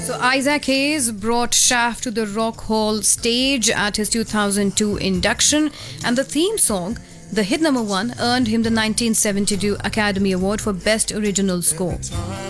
So Isaac Hayes brought Shaft to the Rock Hall stage at his 2002 induction, and the theme song, the hit number one, earned him the 1972 Academy Award for Best Original Score.